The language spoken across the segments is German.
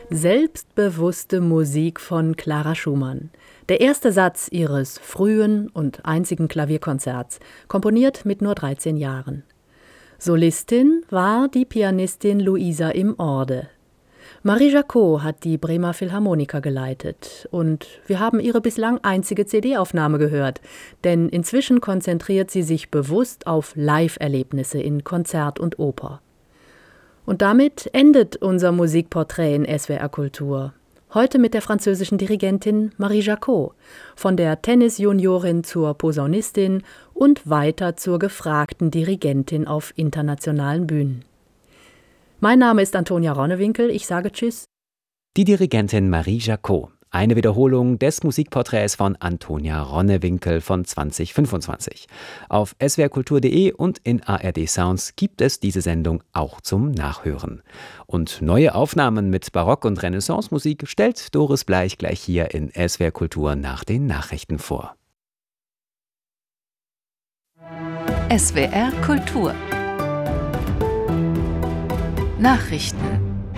Selbstbewusste Musik von Clara Schumann. Der erste Satz ihres frühen und einzigen Klavierkonzerts, komponiert mit nur 13 Jahren. Solistin war die Pianistin Luisa im Orde. Marie Jacot hat die Bremer Philharmoniker geleitet und wir haben ihre bislang einzige CD-Aufnahme gehört, denn inzwischen konzentriert sie sich bewusst auf Live-Erlebnisse in Konzert und Oper. Und damit endet unser Musikporträt in SWR Kultur. Heute mit der französischen Dirigentin Marie Jacot, von der Tennis-Juniorin zur Posaunistin und weiter zur gefragten Dirigentin auf internationalen Bühnen. Mein Name ist Antonia Ronnewinkel, ich sage Tschüss. Die Dirigentin Marie Jacot. Eine Wiederholung des Musikporträts von Antonia Ronnewinkel von 2025. Auf swrkultur.de und in ARD Sounds gibt es diese Sendung auch zum Nachhören. Und neue Aufnahmen mit Barock- und Renaissance-Musik stellt Doris Bleich gleich hier in SWR Kultur nach den Nachrichten vor. SWR Kultur Nachrichten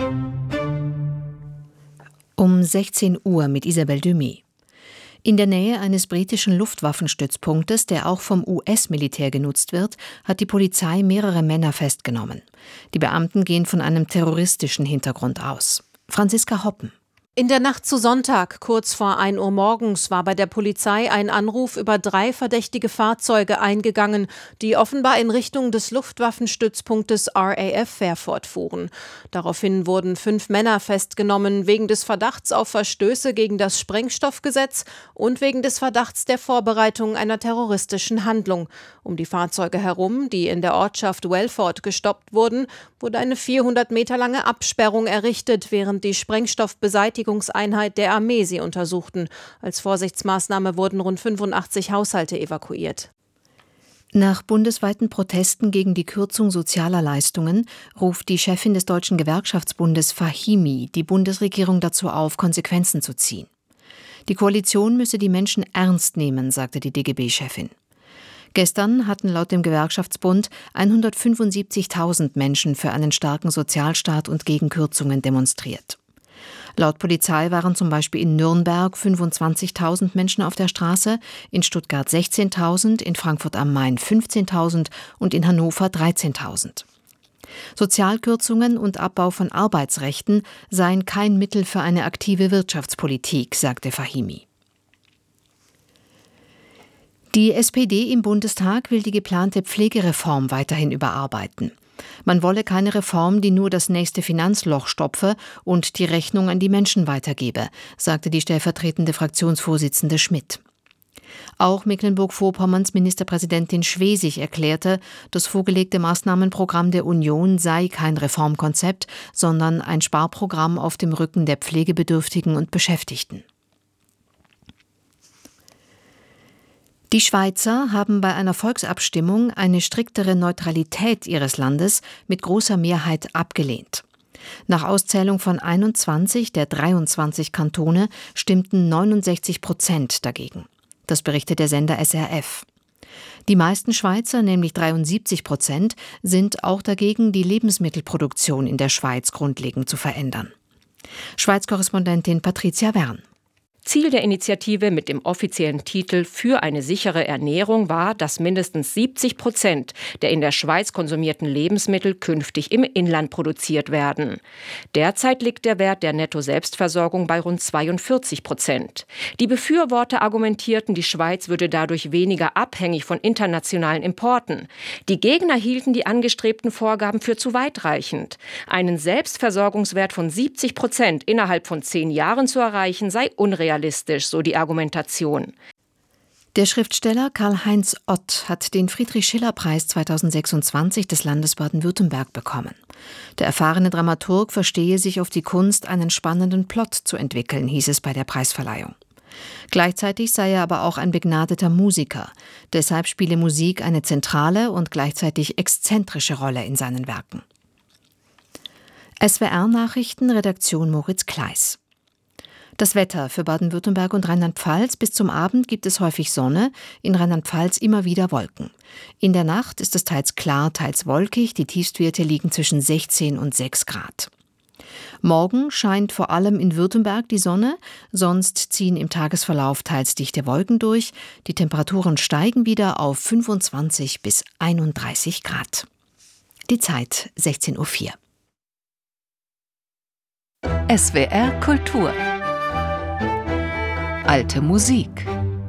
um 16 Uhr mit Isabelle Dumé. In der Nähe eines britischen Luftwaffenstützpunktes, der auch vom US-Militär genutzt wird, hat die Polizei mehrere Männer festgenommen. Die Beamten gehen von einem terroristischen Hintergrund aus. Franziska Hoppen. In der Nacht zu Sonntag, kurz vor 1 Uhr morgens, war bei der Polizei ein Anruf über 3 verdächtige Fahrzeuge eingegangen, die offenbar in Richtung des Luftwaffenstützpunktes RAF Fairford fuhren. Daraufhin wurden 5 Männer festgenommen, wegen des Verdachts auf Verstöße gegen das Sprengstoffgesetz und wegen des Verdachts der Vorbereitung einer terroristischen Handlung. Um die Fahrzeuge herum, die in der Ortschaft Welford gestoppt wurden, wurde eine 400 Meter lange Absperrung errichtet, während die Sprengstoffbeseitigungseinheit der Armee sie untersuchten. Als Vorsichtsmaßnahme wurden rund 85 Haushalte evakuiert. Nach bundesweiten Protesten gegen die Kürzung sozialer Leistungen ruft die Chefin des Deutschen Gewerkschaftsbundes Fahimi die Bundesregierung dazu auf, Konsequenzen zu ziehen. Die Koalition müsse die Menschen ernst nehmen, sagte die DGB-Chefin. Gestern hatten laut dem Gewerkschaftsbund 175.000 Menschen für einen starken Sozialstaat und gegen Kürzungen demonstriert. Laut Polizei waren zum Beispiel in Nürnberg 25.000 Menschen auf der Straße, in Stuttgart 16.000, in Frankfurt am Main 15.000 und in Hannover 13.000. Sozialkürzungen und Abbau von Arbeitsrechten seien kein Mittel für eine aktive Wirtschaftspolitik, sagte Fahimi. Die SPD im Bundestag will die geplante Pflegereform weiterhin überarbeiten. Man wolle keine Reform, die nur das nächste Finanzloch stopfe und die Rechnung an die Menschen weitergebe, sagte die stellvertretende Fraktionsvorsitzende Schmidt. Auch Mecklenburg-Vorpommerns Ministerpräsidentin Schwesig erklärte, das vorgelegte Maßnahmenprogramm der Union sei kein Reformkonzept, sondern ein Sparprogramm auf dem Rücken der Pflegebedürftigen und Beschäftigten. Die Schweizer haben bei einer Volksabstimmung eine striktere Neutralität ihres Landes mit großer Mehrheit abgelehnt. Nach Auszählung von 21 der 23 Kantone stimmten 69% dagegen. Das berichtet der Sender SRF. Die meisten Schweizer, nämlich 73%, sind auch dagegen, die Lebensmittelproduktion in der Schweiz grundlegend zu verändern. Schweiz-Korrespondentin Patricia Wern. Ziel der Initiative mit dem offiziellen Titel Für eine sichere Ernährung war, dass mindestens 70% der in der Schweiz konsumierten Lebensmittel künftig im Inland produziert werden. Derzeit liegt der Wert der Netto-Selbstversorgung bei rund 42%. Die Befürworter argumentierten, die Schweiz würde dadurch weniger abhängig von internationalen Importen. Die Gegner hielten die angestrebten Vorgaben für zu weitreichend. Einen Selbstversorgungswert von 70% innerhalb von 10 Jahren zu erreichen, sei unrealistisch, so die Argumentation. Der Schriftsteller Karl-Heinz Ott hat den Friedrich-Schiller-Preis 2026 des Landes Baden-Württemberg bekommen. Der erfahrene Dramaturg verstehe sich auf die Kunst, einen spannenden Plot zu entwickeln, hieß es bei der Preisverleihung. Gleichzeitig sei er aber auch ein begnadeter Musiker. Deshalb spiele Musik eine zentrale und gleichzeitig exzentrische Rolle in seinen Werken. SWR-Nachrichten, Redaktion Moritz Kleis. Das Wetter für Baden-Württemberg und Rheinland-Pfalz: bis zum Abend gibt es häufig Sonne, in Rheinland-Pfalz immer wieder Wolken. In der Nacht ist es teils klar, teils wolkig, die Tiefstwerte liegen zwischen 16 und 6 Grad. Morgen scheint vor allem in Württemberg die Sonne, sonst ziehen im Tagesverlauf teils dichte Wolken durch. Die Temperaturen steigen wieder auf 25 bis 31 Grad. Die Zeit 16:04 Uhr. SWR Kultur. Alte Musik.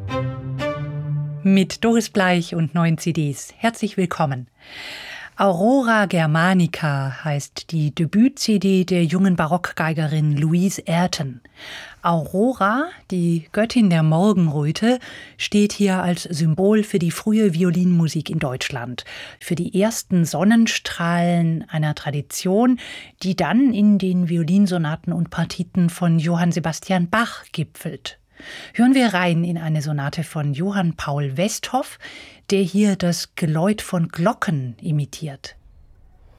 Mit Doris Bleich und neuen CDs. Herzlich willkommen. Aurora Germanica heißt die Debüt-CD der jungen Barockgeigerin Louise Ayrton. Aurora, die Göttin der Morgenröte, steht hier als Symbol für die frühe Violinmusik in Deutschland, für die ersten Sonnenstrahlen einer Tradition, die dann in den Violinsonaten und Partiten von Johann Sebastian Bach gipfelt. Hören wir rein in eine Sonate von Johann Paul Westhoff, der hier das Geläut von Glocken imitiert.